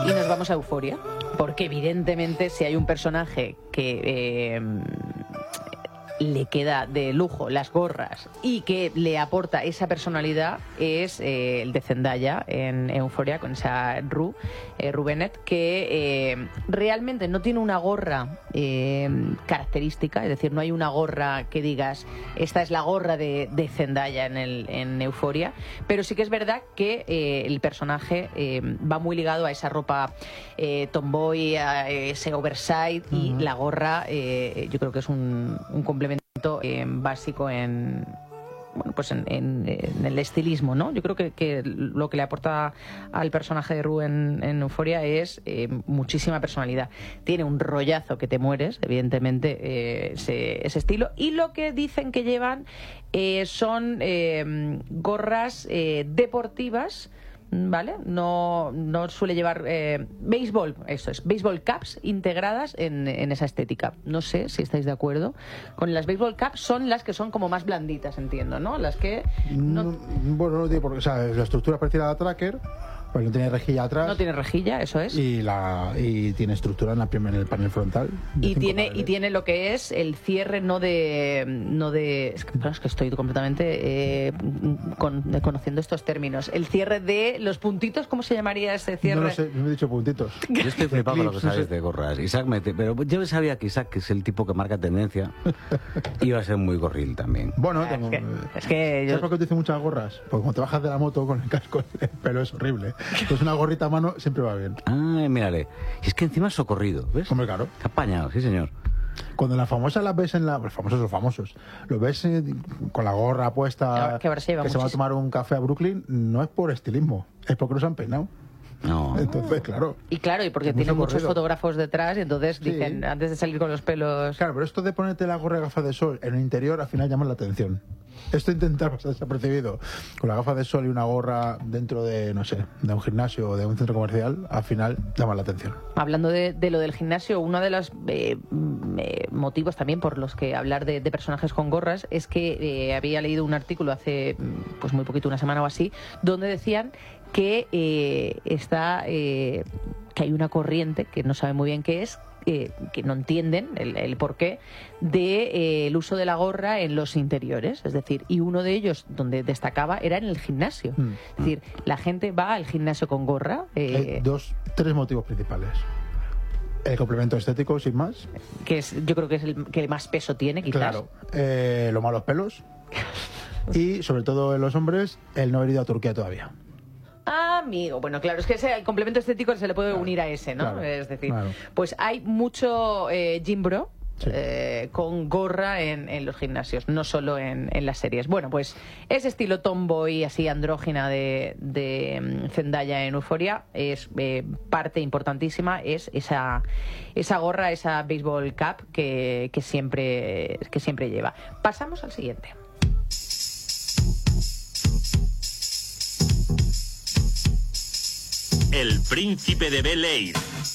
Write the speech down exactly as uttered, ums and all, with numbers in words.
y nos vamos a Euphoria, porque evidentemente si hay un personaje que eh, le queda de lujo las gorras y que le aporta esa personalidad es eh, el de Zendaya en Euphoria, con esa Rue, eh, Rue Bennett, que eh, realmente no tiene una gorra eh, característica, es decir, no hay una gorra que digas esta es la gorra de, de Zendaya en, el, en Euphoria, pero sí que es verdad que eh, el personaje eh, va muy ligado a esa ropa eh, tomboy, a ese oversize, uh-huh. y la gorra eh, yo creo que es un, un complemento eh, básico en bueno pues en, en, en el estilismo, ¿no? Yo creo que, que lo que le aporta al personaje de Rue en, en Euphoria es eh, muchísima personalidad. Tiene un rollazo que te mueres, evidentemente, eh, ese, ese estilo. Y lo que dicen que llevan eh, son eh, gorras eh, deportivas, ¿vale? No, no suele llevar eh, béisbol, eso es, béisbol caps integradas en, en esa estética. No sé si estáis de acuerdo. Con las béisbol caps son las que son como más blanditas, entiendo, ¿no? Las que... No... No, bueno, no digo porque, o sea, la estructura es parecida a la Tracker, porque no tiene rejilla atrás. No tiene rejilla, eso es. Y la y tiene estructura en, la, en el panel frontal. Y tiene paneles. Y tiene lo que es el cierre no de... no de es que, es que estoy completamente eh, con, conociendo estos términos. El cierre de los puntitos, ¿cómo se llamaría ese cierre? No lo sé, me he dicho puntitos. Yo estoy flipado con lo que sabes no sé. de gorras. Isaac mete, pero yo sabía que Isaac, que es el tipo que marca tendencia, iba a ser muy gorril también. Bueno, es, tengo, que, es que yo... ¿sabes por qué utilizo muchas gorras? Porque cuando te bajas de la moto con el casco, el pelo es horrible. Entonces una gorrita a mano siempre va bien. Ah, mírale. Y es que encima es socorrido, ¿ves? Hombre, claro. Qué apañado, sí señor. Cuando las famosas las ves en la... Los famosos, los famosos. Los ves eh, con la gorra puesta... Que, ahora se, que se va a tomar un café a Brooklyn. No es por estilismo. Es porque los han peinado. No. Entonces, claro. Y claro, y porque tiene muchos corrido. fotógrafos detrás, y entonces sí. dicen, antes de salir con los pelos... Claro, pero esto de ponerte la gorra y gafas de sol en el interior al final llama la atención. Esto intentar pasar desapercibido con la gafa de sol y una gorra dentro de, no sé, de un gimnasio o de un centro comercial, al final llama la atención. Hablando de, de lo del gimnasio, uno de los eh, eh, motivos también por los que hablar de, de personajes con gorras es que eh, había leído un artículo hace pues muy poquito, una semana o así, donde decían que eh, está eh, que hay una corriente que no sabe muy bien qué es, eh, que no entienden el, el porqué de eh, el uso de la gorra en los interiores, es decir, y uno de ellos donde destacaba era en el gimnasio. Mm. Es decir, la gente va al gimnasio con gorra. Eh, hay dos, tres motivos principales. El complemento estético, sin más. Que es, yo creo que es el que más peso tiene, quizás. Claro. Eh, los malos pelos. Y, sobre todo en los hombres, el no haber ido a Turquía todavía. Ah, amigo. Bueno, claro, es que ese, el complemento estético se le puede claro, unir a ese, ¿no? Claro, es decir, claro. Pues hay mucho eh, gym bro. Sí. Eh, con gorra en, en los gimnasios, no solo en, en las series. Bueno, pues ese estilo tomboy, así andrógina de, de Zendaya en Euphoria es eh, parte importantísima, es esa, esa gorra, esa baseball cap que, que, siempre, que siempre lleva. Pasamos al siguiente. El Príncipe de Bel-Air.